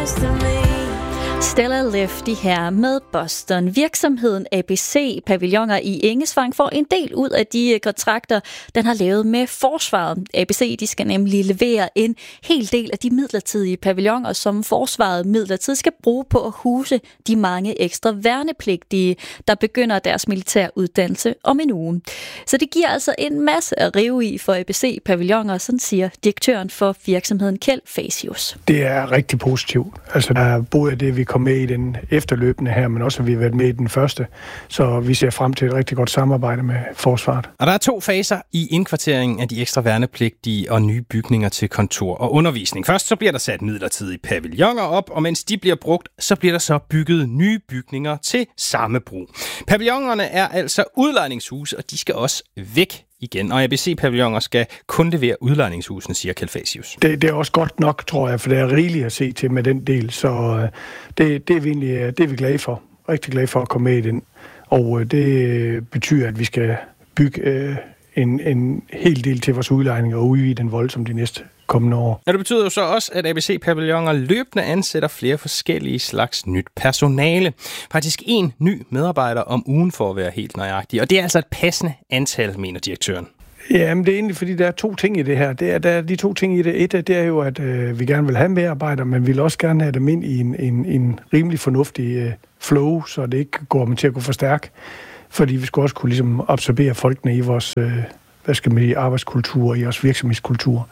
Stella Lefty her med Boston. Virksomheden ABC Pavilloner i Engesvang får en del ud af de kontrakter, den har lavet med forsvaret. ABC de skal nemlig levere en hel del af de midlertidige pavilloner, som forsvaret midlertidigt skal bruge på at huse de mange ekstra værnepligtige, der begynder deres militæruddannelse om en uge. Så det giver altså en masse at rive i for ABC Pavilloner, sådan siger direktøren for virksomheden Kjeld Fasius. Det er rigtig positivt. Altså der er både det, vi kom med i den efterløbende her, men også at vi har været med i den første. Så vi ser frem til et rigtig godt samarbejde med forsvaret. Og der er 2 faser i indkvarteringen af de ekstra værnepligtige og nye bygninger til kontor og undervisning. Først så bliver der sat midlertidige pavilloner op, og mens de bliver brugt, så bliver der så bygget nye bygninger til samme brug. Pavillonerne er altså udlejningshuse, og de skal også væk igen. Og ABC-pavilloner skal kun levere udlejningshusene, siger Kjeld Fasius. Det er også godt nok, tror jeg, for det er rigeligt at se til med den del. Så det er vi glade for. Rigtig glade for at komme med i den. Og det betyder, at vi skal bygge en hel del til vores udlejning og udvide den voldsomt de næste kommende år. Og det betyder jo så også, at ABC-pavilloner løbende ansætter flere forskellige slags nyt personale. Faktisk 1 ny medarbejder om ugen for at være helt nøjagtig. Og det er altså et passende antal, mener direktøren. Ja, men det er egentlig, fordi der er 2 ting i det her. Der er de 2 ting i det. Det er jo, at vi gerne vil have medarbejdere, men vi vil også gerne have dem ind i en rimelig fornuftig flow, så det ikke går til at gå for stærkt. Fordi vi skal også kunne ligesom absorbere folkene i vores arbejdskultur, i vores virksomhedskultur.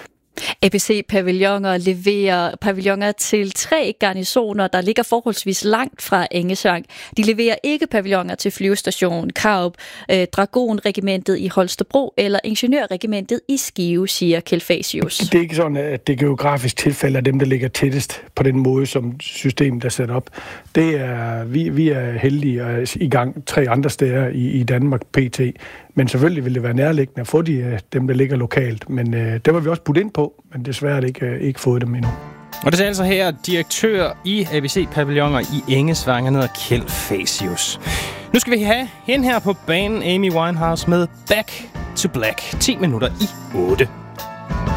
ABC Pavilloner leverer pavilloner til 3 garnisoner, der ligger forholdsvis langt fra Engesvang. De leverer ikke pavilloner til Flyvestation Karup, Dragonregimentet i Holstebro eller Ingeniørregimentet i Skive, siger Kjeld Fasius. Det er ikke sådan, at det geografisk tilfælde af dem, der ligger tættest på den måde, som systemet er sat op. Det er, vi er heldige og i gang 3 andre steder i Danmark pt. Men selvfølgelig vil det være nærliggende at få dem, der ligger lokalt. Men det var vi også budt ind på, men desværre er ikke fået dem endnu. Og det er altså her direktør i ABC Pavilloner i Engesvang, han hedder Kjeld Fasius. Nu skal vi have hende her på banen, Amy Winehouse med Back to Black. 10 minutter i 8.